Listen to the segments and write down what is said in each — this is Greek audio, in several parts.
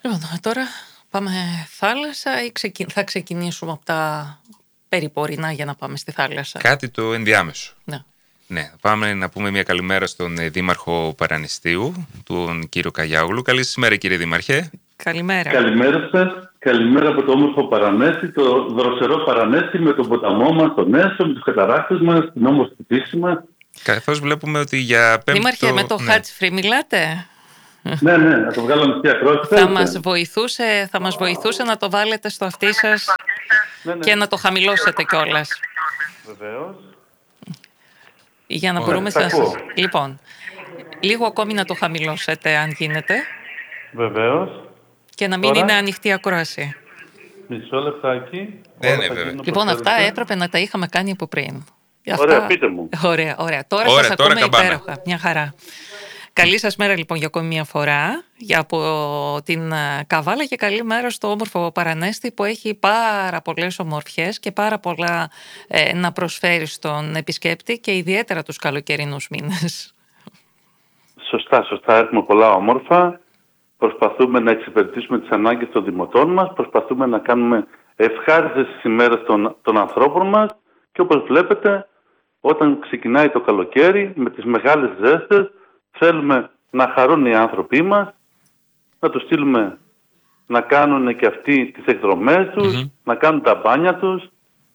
Λοιπόν, τώρα πάμε θάλασσα ή θα ξεκινήσουμε από τα περιπορεινά για να πάμε στη θάλασσα? Κάτι το ενδιάμεσο. Ναι. Ναι, πάμε να πούμε μια καλημέρα στον Δήμαρχο Παραναιστείου, τον κύριο Καγιάγλου. Καλή σας μέρα, κύριε Δήμαρχε. Καλημέρα. Καλημέρα σας. Καλημέρα από το όμορφο Παρανέστη, το δροσερό Παρανέστη, με τον ποταμό μας, τον Έσο, με τους καταρράκτες μας, την όμορφη φύση μας. Καθώς βλέπουμε ότι για πέμπτο... Δήμαρχε, με το hands-free μιλάτε? Ναι, να το βγάλω μισή ακρόαση. Θα μας βοηθούσε να το βάλετε στο αυτί σας και να το χαμηλώσετε κιόλας. Βεβαίως. Για να μπορούμε Λοιπόν, λίγο ακόμη να το χαμηλώσετε, αν γίνεται. Βεβαίως. Και να μην είναι ανοιχτή ακρόαση. Μισό λεπτάκι. Λοιπόν, αυτά έπρεπε να τα είχαμε κάνει από πριν. Ωραία, πείτε μου. Ωραία. Τώρα σας ακούμε υπέροχα. Μια χαρά. Καλή σας μέρα λοιπόν για ακόμη μια φορά από την Καβάλα και καλή μέρα στο όμορφο Παρανέστη που έχει πάρα πολλές ομορφιές και πάρα πολλά να προσφέρει στον επισκέπτη και ιδιαίτερα τους καλοκαιρινούς μήνες. Σωστά. Έχουμε πολλά όμορφα. Προσπαθούμε να εξυπηρετήσουμε τις ανάγκες των δημοτών μας. Προσπαθούμε να κάνουμε ευχάριστες τις ημέρες των ανθρώπων μας. Και όπως βλέπετε, όταν ξεκινάει το καλοκαίρι με τις μεγάλες ζέστες, θέλουμε να χαρούν οι άνθρωποι μας, να τους στείλουμε να κάνουν και αυτοί τις εκδρομές τους, να κάνουν τα μπάνια τους.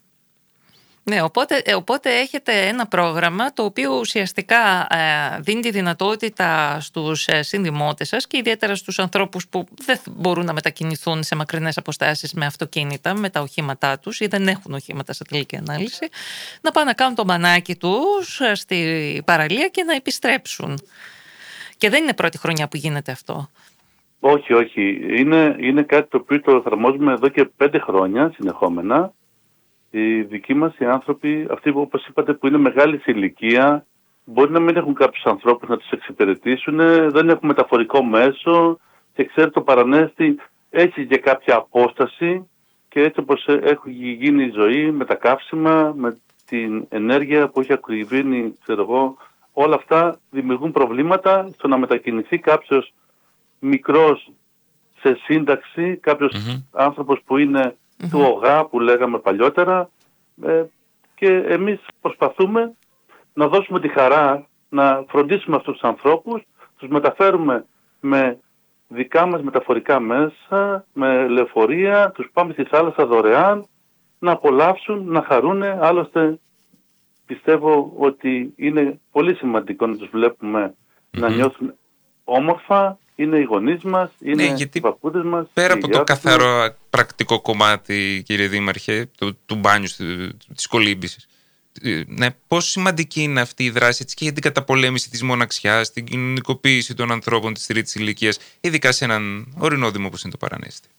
Ναι, οπότε έχετε ένα πρόγραμμα το οποίο ουσιαστικά δίνει τη δυνατότητα στους συνδημότες σας και ιδιαίτερα στους ανθρώπους που δεν μπορούν να μετακινηθούν σε μακρινές αποστάσεις με αυτοκίνητα, με τα οχήματά τους ή δεν έχουν οχήματα σε τελική ανάλυση, να πάνε να κάνουν το μπανάκι τους στη παραλία και να επιστρέψουν. Και δεν είναι πρώτη χρονιά που γίνεται αυτό. Όχι. Είναι κάτι το οποίο το εφαρμόζουμε εδώ και 5 χρόνια συνεχόμενα. Οι δικοί μας οι άνθρωποι, αυτοί που όπως είπατε που είναι μεγάλη σε ηλικία, μπορεί να μην έχουν κάποιους ανθρώπους να τους εξυπηρετήσουν, δεν έχουν μεταφορικό μέσο και ξέρετε το Παρανέστη έχει και κάποια απόσταση και έτσι όπως έχει γίνει η ζωή με τα καύσιμα, με την ενέργεια που έχει ακριβήνει, όλα αυτά δημιουργούν προβλήματα στο να μετακινηθεί κάποιος μικρός σε σύνταξη, κάποιος άνθρωπος που είναι του ΟΓΑ που λέγαμε παλιότερα, και εμείς προσπαθούμε να δώσουμε τη χαρά να φροντίσουμε αυτούς τους ανθρώπους, τους μεταφέρουμε με δικά μας μεταφορικά μέσα, με λεωφορεία, τους πάμε στη θάλασσα δωρεάν να απολαύσουν, να χαρούν. Άλλωστε πιστεύω ότι είναι πολύ σημαντικό να τους βλέπουμε να νιώθουν όμορφα. Είναι οι γονείς μας, είναι οι παππούδες μας. Πέρα από το καθαρό πρακτικό κομμάτι, κύριε Δήμαρχε, του μπάνιου, της κολύμπησης, ναι, πόσο σημαντική είναι αυτή η δράση και για την καταπολέμηση της μοναξιάς, την κοινωνικοποίηση των ανθρώπων της τρίτης ηλικίας, ειδικά σε έναν ορεινό δήμο όπως είναι το Παρανέστη?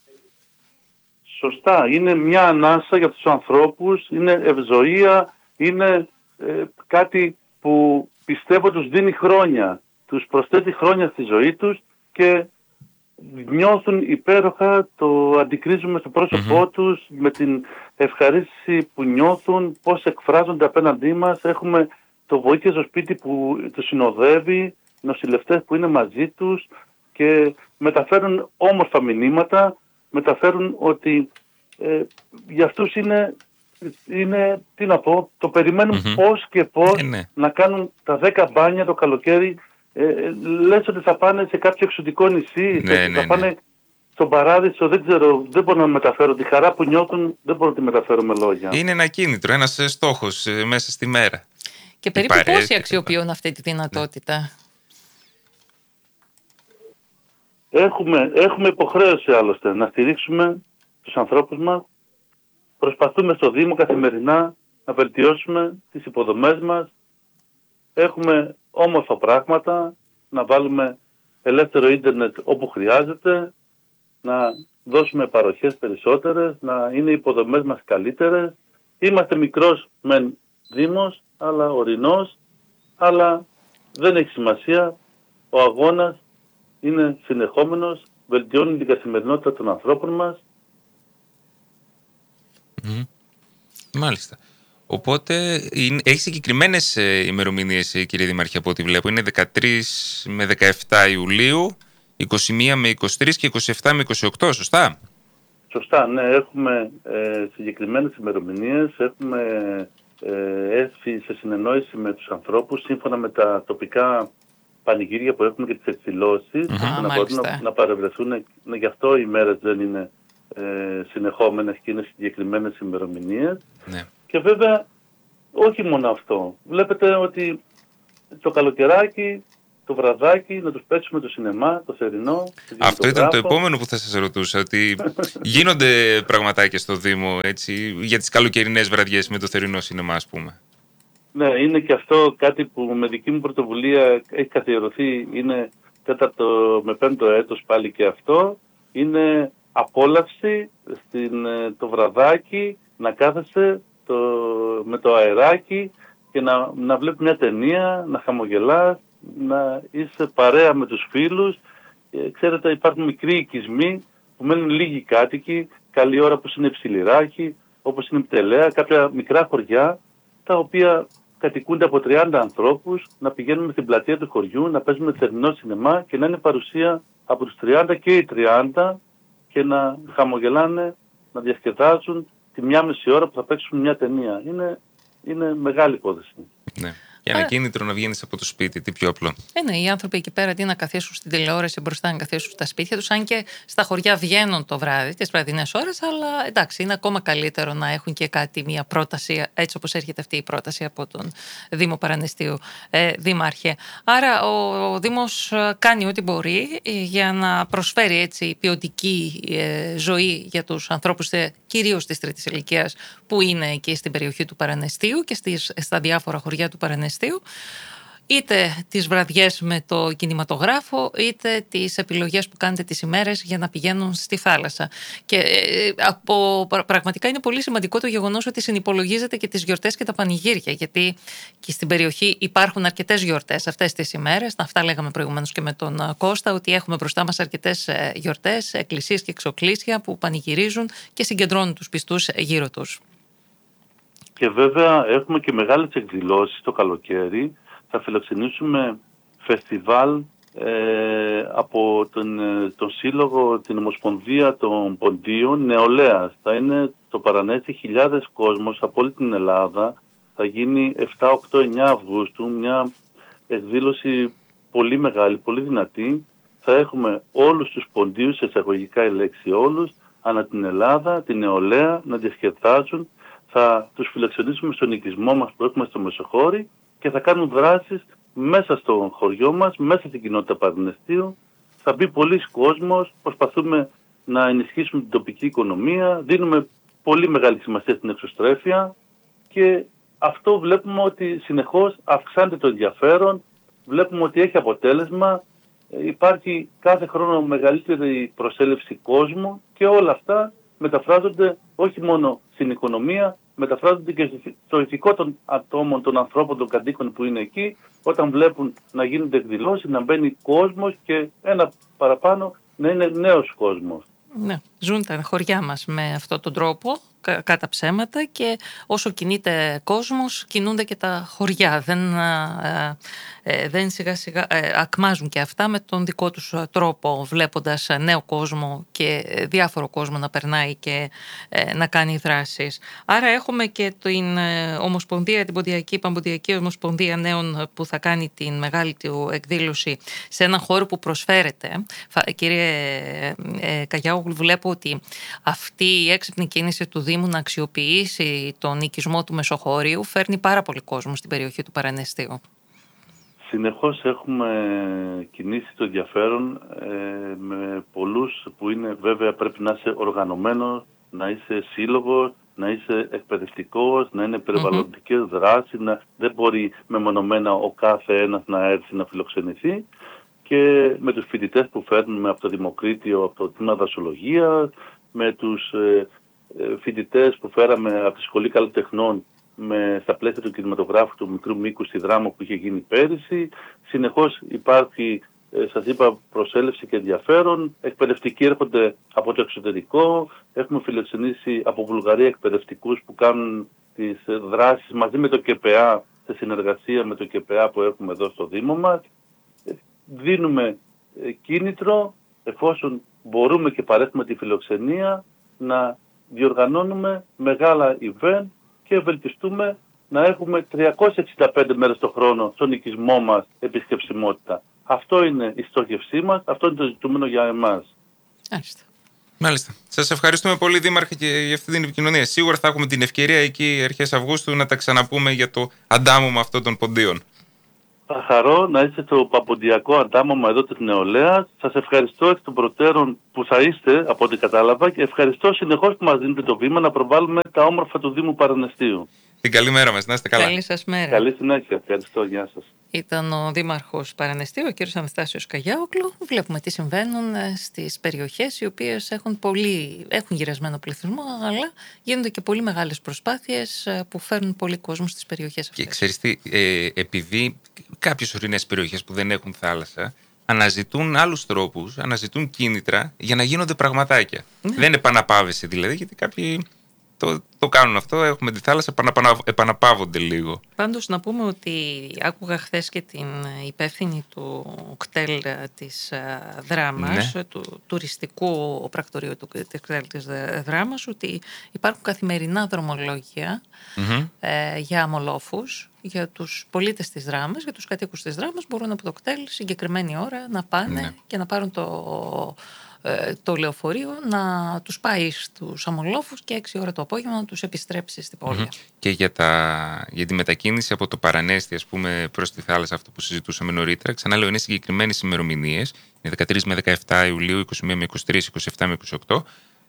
Σωστά. Είναι μια ανάσα για τους ανθρώπους, είναι ευζοία, είναι κάτι που πιστεύω τους δίνει χρόνια, τους προσθέτει χρόνια στη ζωή τους και νιώθουν υπέροχα, το αντικρίζουμε στο πρόσωπό τους με την ευχαρίστηση που νιώθουν, πώς εκφράζονται απέναντί μας. Έχουμε το βοήθεια στο σπίτι που τους συνοδεύει, νοσηλευτές που είναι μαζί τους και μεταφέρουν όμορφα μηνύματα, μεταφέρουν ότι για αυτούς είναι, τι να πω, το περιμένουν πώς και πώς να κάνουν τα 10 μπάνια το καλοκαίρι. Λες ότι θα πάνε σε κάποιο εξωτικό νησί, θα πάνε στον παράδεισο, δεν ξέρω, δεν μπορώ να μεταφέρω τη χαρά που νιώθουν, δεν μπορώ να τη μεταφέρω με λόγια. Είναι ένα κίνητρο, ένας στόχος μέσα στη μέρα. Και περίπου πόσοι αξιοποιούν αυτή τη δυνατότητα? Έχουμε υποχρέωση άλλωστε να στηρίξουμε τους ανθρώπους μας. Προσπαθούμε στο Δήμο καθημερινά να βελτιώσουμε τις υποδομές μας. Έχουμε όμορφα πράγματα, να βάλουμε ελεύθερο ίντερνετ όπου χρειάζεται, να δώσουμε παροχές περισσότερες, να είναι οι υποδομές μας καλύτερες. Είμαστε μικρός μεν δήμος, αλλά ορεινός, αλλά δεν έχει σημασία. Ο αγώνας είναι συνεχόμενος, βελτιώνει την καθημερινότητα των ανθρώπων μας. Μάλιστα. Οπότε έχει συγκεκριμένες ημερομηνίες, κύριε Δήμαρχε, από ό,τι βλέπω. Είναι 13 με 17 Ιουλίου 21 με 23 και 27 με 28, σωστά? Σωστά, ναι. Έχουμε συγκεκριμένες ημερομηνίες. Έχουμε έρθει σε συνεννόηση με τους ανθρώπους σύμφωνα με τα τοπικά πανηγύρια που έχουμε και τις εκδηλώσεις, ώστε να μπορούν να παρευρεθούν. Γι' αυτό οι μέρες δεν είναι συνεχόμενες και είναι συγκεκριμένες ημερομηνίες. Ναι. Και βέβαια, όχι μόνο αυτό. Βλέπετε ότι το καλοκαιράκι, το βραδάκι, να τους παίξουμε το σινεμά, το θερινό. Αυτό ήταν το επόμενο που θα σας ρωτούσα, ότι γίνονται πραγματάκια στο Δήμο, έτσι, για τις καλοκαιρινές βραδιές με το θερινό σινεμά, ας πούμε. Ναι, είναι και αυτό κάτι που με δική μου πρωτοβουλία έχει καθιερωθεί. Είναι τέταρτο με πέμπτο έτος πάλι και αυτό. Είναι απόλαυση το βραδάκι, να κάθεσαι με το αεράκι και να βλέπεις μια ταινία, να χαμογελάς, να είσαι παρέα με τους φίλους. Ξέρετε, υπάρχουν μικροί οικισμοί που μένουν λίγοι κάτοικοι, καλή ώρα όπως είναι Υψηληράκι, όπως είναι Πτελέα, κάποια μικρά χωριά, τα οποία κατοικούνται από 30 ανθρώπους, να πηγαίνουμε στην πλατεία του χωριού, να παίζουμε θερινό σινεμά και να είναι παρουσία από τους 30 και οι 30 και να χαμογελάνε, να διασκεδάζουν τη μία μισή ώρα που θα παίξουν μια ταινία. Είναι μεγάλη υπόθεση. Ναι. Και ένα κίνητρο να βγαίνεις από το σπίτι, τι πιο απλό. Ναι, οι άνθρωποι εκεί πέρα αντί να καθίσουν στην τηλεόραση μπροστά, να καθίσουν στα σπίτια τους, αν και στα χωριά βγαίνουν το βράδυ, τις βραδινές ώρες, αλλά εντάξει, είναι ακόμα καλύτερο να έχουν και μια πρόταση, έτσι όπως έρχεται αυτή η πρόταση από τον Δήμο Παραναιστείου, Δήμαρχε. Άρα ο Δήμος κάνει ό,τι μπορεί για να προσφέρει έτσι ποιοτική ζωή για τους ανθρώπους, κυρίως της τρίτης ηλικίας, που είναι εκεί στην περιοχή του Παραναιστείου και στα διάφορα χωριά του Παραναιστείου. Είτε τις βραδιές με το κινηματογράφο, είτε τις επιλογές που κάνετε τις ημέρες για να πηγαίνουν στη θάλασσα. Και πραγματικά είναι πολύ σημαντικό το γεγονός ότι συνυπολογίζετε και τις γιορτές και τα πανηγύρια, γιατί και στην περιοχή υπάρχουν αρκετές γιορτές αυτές τις ημέρες. Αυτά λέγαμε προηγουμένως και με τον Κώστα, ότι έχουμε μπροστά μας αρκετές γιορτές, εκκλησίες και εξοκλήσια που πανηγυρίζουν και συγκεντρώνουν τους πιστούς γύρω τους. Και βέβαια έχουμε και μεγάλες εκδηλώσεις το καλοκαίρι. Θα φιλοξενήσουμε φεστιβάλ από τον Σύλλογο, την Ομοσπονδία των Ποντίων Νεολαίας. Θα είναι το Παρανέστη, χιλιάδες κόσμος από όλη την Ελλάδα. Θα γίνει 7, 8, 9 Αυγούστου, μια εκδήλωση πολύ μεγάλη, πολύ δυνατή. Θα έχουμε όλους τους ποντίους, σε εισαγωγικά η λέξη όλους, ανά την Ελλάδα, την νεολαία, να διασκεδάζουν. Θα τους φιλοξενήσουμε στον οικισμό μας που έχουμε στο Μεσοχώρι και θα κάνουν δράσεις μέσα στο χωριό μας, μέσα στην κοινότητα Παραναιστείου. Θα μπει πολλοί κόσμος, προσπαθούμε να ενισχύσουμε την τοπική οικονομία, δίνουμε πολύ μεγάλη σημασία στην εξωστρέφεια και αυτό βλέπουμε ότι συνεχώς αυξάνεται το ενδιαφέρον, βλέπουμε ότι έχει αποτέλεσμα, υπάρχει κάθε χρόνο μεγαλύτερη προσέλευση κόσμου και όλα αυτά μεταφράζονται όχι μόνο στην οικονομία, μεταφράζονται και στο ηθικό των ατόμων, των ανθρώπων, των κατοίκων που είναι εκεί, όταν βλέπουν να γίνονται εκδηλώσεις, να μπαίνει κόσμος και ένα παραπάνω να είναι νέος κόσμος. Ναι, ζουν τα χωριά μας με αυτόν τον τρόπο, κατά ψέματα, και όσο κινείται κόσμος, κινούνται και τα χωριά. Δεν σιγά σιγά ακμάζουν και αυτά με τον δικό τους τρόπο, βλέποντας νέο κόσμο και διάφορο κόσμο να περνάει και να κάνει δράσεις. Άρα έχουμε και την Ομοσπονδία, την Παμποντιακή Ομοσπονδία Νέων, που θα κάνει την μεγάλη του εκδήλωση σε έναν χώρο που προσφέρεται. Κύριε Καγιάογλου, βλέπω ότι αυτή η έξυπνη κίνηση του Δήμου να αξιοποιήσει τον οικισμό του Μεσοχώριου φέρνει πάρα πολύ κόσμο στην περιοχή του Παραναιστείου. Συνεχώς έχουμε κινήσει το ενδιαφέρον με πολλούς που είναι, βέβαια πρέπει να είσαι οργανωμένος, να είσαι σύλλογος, να είσαι εκπαιδευτικός, να είναι περιβαλλοντικές δράσεις, δεν μπορεί μεμονωμένα ο κάθε ένας να έρθει να φιλοξενηθεί. Και με τους φοιτητές που φέρνουμε από το Δημοκρίτιο, από το Τμήμα Δασολογίας, με τους φοιτητές που φέραμε από τη Σχολή Καλλιτεχνών στα πλαίσια του κινηματογράφου του μικρού μήκου στη Δράμο που είχε γίνει πέρυσι. Συνεχώς υπάρχει, σας είπα, προσέλευση και ενδιαφέρον. Εκπαιδευτικοί έρχονται από το εξωτερικό. Έχουμε φιλοξενήσει από Βουλγαρία εκπαιδευτικούς που κάνουν τις δράσεις μαζί με το ΚΕΠΕΑ, σε συνεργασία με το ΚΕΠΕΑ που έχουμε εδώ στο Δήμο μας. Δίνουμε κίνητρο, εφόσον μπορούμε και παρέχουμε τη φιλοξενία, να διοργανώνουμε μεγάλα event και ευελπιστούμε να έχουμε 365 μέρες το χρόνο στον οικισμό μας επισκεψιμότητα. Αυτό είναι η στόχευσή μας, αυτό είναι το ζητούμενο για εμάς. Μάλιστα. Σας ευχαριστούμε πολύ, Δήμαρχε, και για αυτή την επικοινωνία. Σίγουρα θα έχουμε την ευκαιρία εκεί αρχές Αυγούστου να τα ξαναπούμε για το αντάμωμα αυτών των ποντίων. Θα χαρώ να είστε στο παποντιακό αντάμωμα εδώ της νεολαίας. Σας ευχαριστώ εκ των προτέρων που θα είστε, από ό,τι κατάλαβα, και ευχαριστώ συνεχώς που μας δίνετε το βήμα να προβάλλουμε τα όμορφα του Δήμου Παρανεστίου. Την καλή μέρα μας, να είστε καλά. Καλή σας μέρα. Καλή συνέχεια. Ευχαριστώ. Γεια σας. Ήταν ο Δήμαρχος Παρανεστίου, ο κ. Αναστάσιος Καγιάοκλου. Βλέπουμε τι συμβαίνουν στις περιοχές οι οποίες έχουν γυρασμένο πληθυσμό, αλλά γίνονται και πολύ μεγάλες προσπάθειες που φέρνουν πολύ κόσμο στις περιοχές αυτές. Και ξέρεις τι, επειδή κάποιες ορεινές περιοχές που δεν έχουν θάλασσα αναζητούν άλλους τρόπους, αναζητούν κίνητρα για να γίνονται πραγματάκια. Ναι. Δεν είναι επαναπάβεση δηλαδή, γιατί κάποιοι το κάνουν αυτό, έχουμε τη θάλασσα, επαναπαύονται λίγο. Πάντως να πούμε ότι άκουγα χθες και την υπεύθυνη του κτέλ της Δράμας, ναι, του τουριστικού πρακτορείου του κτέλ της Δράμας, ότι υπάρχουν καθημερινά δρομολόγια για αμολόφους, για τους πολίτες της Δράμας, για τους κατοίκους της Δράμας, μπορούν από το κτέλ συγκεκριμένη ώρα να πάνε, ναι, και να πάρουν το λεωφορείο να τους πάει στους αμολόφους και 6 ώρα το απόγευμα να τους επιστρέψει στην πόλη. Και για τη μετακίνηση από το Παρανέστη, ας πούμε, προς τη θάλασσα, αυτό που συζητούσαμε νωρίτερα, ξαναλέω, είναι συγκεκριμένες ημερομηνίες, είναι 13 με 17 Ιουλίου, 21 με 23, 27 με 28.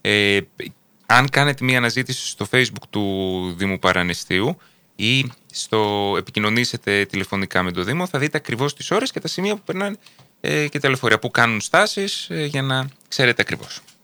Αν κάνετε μία αναζήτηση στο Facebook του Δήμου Παρανεστίου ή επικοινωνήσετε τηλεφωνικά με το Δήμο, θα δείτε ακριβώς τις ώρες και τα σημεία που περνάνε και τα λεωφορεία που κάνουν στάσεις, για να ξέρετε ακριβώς.